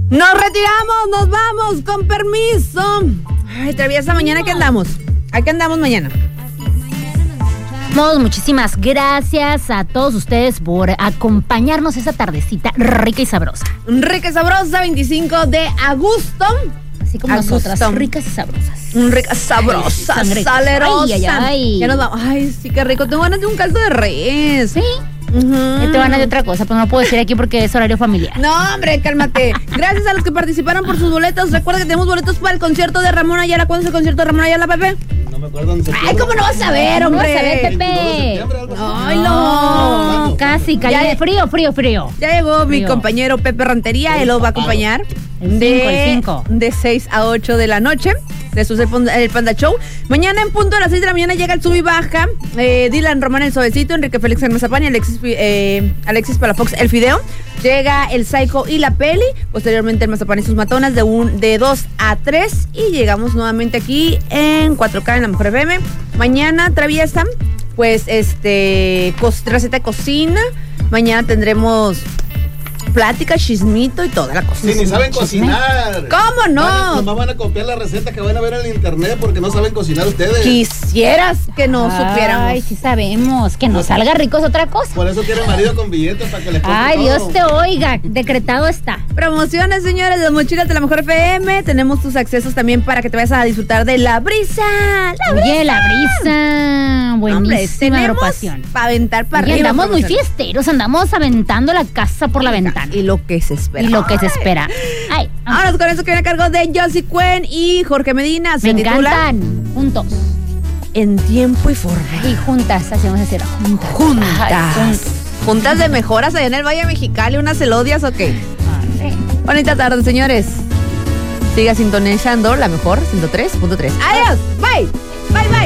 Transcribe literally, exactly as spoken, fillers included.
Nos retiramos, nos vamos, con permiso. Ay, Traviesa, mañana ¿qué andamos? ¿A qué andamos mañana? Muchísimas gracias a todos ustedes por acompañarnos esta tardecita rica y sabrosa. Rica y sabrosa, veinticinco de agosto. Así como Agosto. nosotras, ricas y sabrosas. Ricas, sabrosas, Ay, salerosas. ay, ay, ay. Ya nos vamos. Ay, sí, qué rico. Tengo ganas de un caldo de res. Sí. Uh-huh. Yo te van a de otra cosa, pero no puedo decir aquí porque es horario familiar. No, hombre, cálmate. Gracias a los que participaron por sus boletos. Recuerda que tenemos boletos para el concierto de Ramón Ayala. ¿Cuándo es el concierto de Ramón Ayala, Pepe? No me acuerdo dónde se Ay, ¿cómo no vas a ver, ¿Cómo hombre? vas a ver, Pepe? veintidos de septiembre, algo así. Ay, no. No, casi, caliente. Ya- Frío, frío, frío. Ya llegó mi Frío. compañero Pepe Rantería. Él los va a acompañar. El de, cinco, el cinco. de seis a ocho de la noche. De su el Panda Show. Mañana en punto a las seis de la mañana llega el sub y baja. Eh, Dylan Román el Suavecito, Enrique Félix el Mazapán y Alexis, eh, Alexis Palafox el Fideo. Llega el Psycho y la Peli. Posteriormente el Mazapán y sus matonas de un de dos a tres. Y llegamos nuevamente aquí en cuatro K en la Mejor F M. Mañana Traviesa, pues este cos, receta de cocina. Mañana tendremos plática, chismito y toda la cosa. Sí, ni saben cocinar. ¿Cómo no? Van, nomás van a copiar la receta que van a ver en el internet porque no saben cocinar ustedes. Quisieras que no supiéramos. Ay, sí sabemos. Que nos salga rico es otra cosa. Por eso quieren marido con billetes para que les compre Ay, todo. Dios te oiga. Decretado está. Promociones, señores, las mochilas de la Mejor F M. Tenemos tus accesos también para que te vayas a disfrutar de la brisa. La brisa. Oye, la brisa. Buenísima Hombre, tenemos agrupación. para aventar para Oye, arriba. andamos muy promociones. fiesteros, andamos aventando la casa por la ventana. Y lo que se espera. Y lo que se espera. Ay, Vámonos con eso que viene a cargo de Josie Cuen y Jorge Medina. Se me titula encantan. Juntos. En tiempo y forma. Y juntas, hacemos decir juntas. Juntas. Ay, juntas. Juntas de mejoras allá en el Valle Mexicali, unas elodias o qué. Ay. Bonita tarde, señores. Siga sintonizando la mejor ciento tres punto tres. Adiós. Bye. Bye, bye.